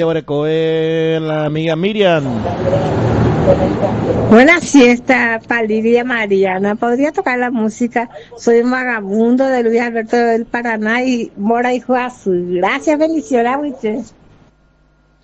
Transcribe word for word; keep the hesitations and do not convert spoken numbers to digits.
Coe, la amiga Miriam. Buena siesta, Palidia Mariana. ¿Podría tocar la música? Soy un vagabundo de Luis Alberto del Paraná y Mora y Juazú. Gracias, bendiciones, Wiche.